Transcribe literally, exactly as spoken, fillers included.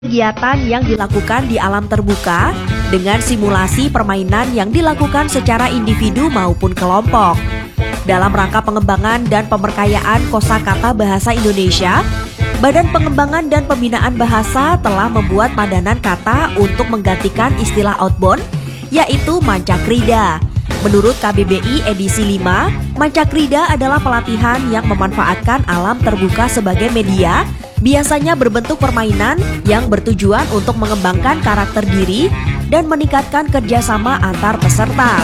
kegiatan yang dilakukan di alam terbuka dengan simulasi permainan yang dilakukan secara individu maupun kelompok. Dalam rangka pengembangan dan pemerkayaan kosakata bahasa Indonesia, Badan Pengembangan dan Pembinaan Bahasa telah membuat padanan kata untuk menggantikan istilah outbound, yaitu mancakrida. Menurut K B B I edisi lima, mancakrida adalah pelatihan yang memanfaatkan alam terbuka sebagai media, biasanya berbentuk permainan yang bertujuan untuk mengembangkan karakter diri dan meningkatkan kerjasama antar peserta.